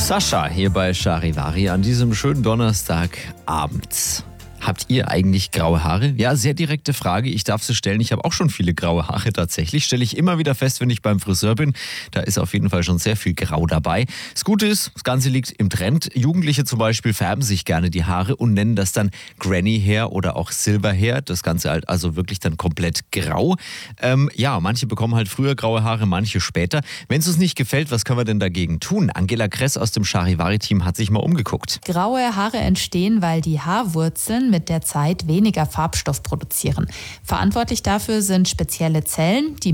Sascha hier bei Charivari an diesem schönen Donnerstagabend. Habt ihr eigentlich graue Haare? Ja, sehr direkte Frage. Ich darf sie stellen. Ich habe auch schon viele graue Haare tatsächlich. Stelle ich immer wieder fest, wenn ich beim Friseur bin. Da ist auf jeden Fall schon sehr viel Grau dabei. Das Gute ist, das Ganze liegt im Trend. Jugendliche zum Beispiel färben sich gerne die Haare und nennen das dann Granny Hair oder auch Silver Hair. Das Ganze halt also wirklich dann komplett grau. Manche bekommen halt früher graue Haare, manche später. Wenn es uns nicht gefällt, was können wir denn dagegen tun? Angela Kress aus dem Charivari-Team hat sich mal umgeguckt. Graue Haare entstehen, weil die Haarwurzeln mit der Zeit weniger Farbstoff produzieren. Verantwortlich dafür sind spezielle Zellen, die